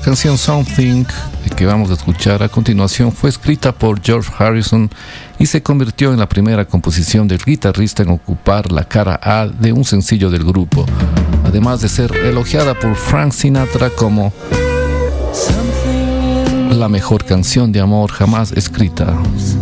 canción Something que vamos a escuchar a continuación fue escrita por George Harrison y se convirtió en la primera composición del guitarrista en ocupar la cara A de un sencillo del grupo, además de ser elogiada por Frank Sinatra como la mejor canción de amor jamás escrita.